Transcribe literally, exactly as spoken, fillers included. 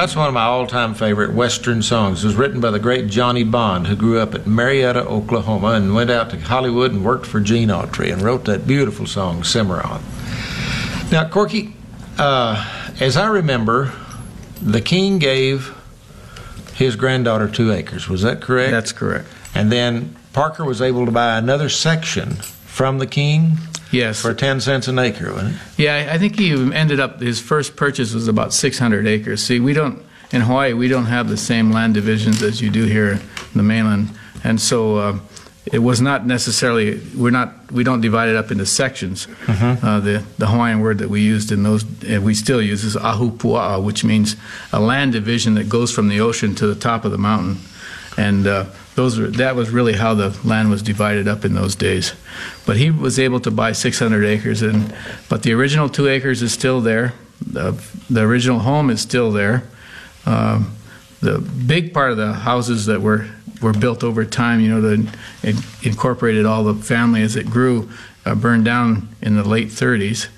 That's one of my all-time favorite Western songs. It was written by the great Johnny Bond, who grew up at Marietta, Oklahoma, and went out to Hollywood and worked for Gene Autry and wrote that beautiful song, Cimarron. Now, Corky, uh, as I remember, the king gave his granddaughter two acres. Was that correct? That's correct. And then Parker was able to buy another section from the king? Yes. For ten cents an acre, wasn't it? Yeah, I think he ended up, his first purchase was about six hundred acres. See, we don't, in Hawaii, we don't have the same land divisions as you do here in the mainland. And so uh, it was not necessarily, we're not, we don't divide it up into sections. Mm-hmm. uh, the, the Hawaiian word that we used in those, and we still use, is ahupua'a, which means a land division that goes from the ocean to the top of the mountain. And uh, those were, that was really how the land was divided up in those days. But he was able to buy six hundred acres, and but the original two acres is still there. The, the original home is still there. Um, the big part of the houses that were, were built over time, you know, that in, incorporated all the family as it grew, uh, burned down in the late thirties.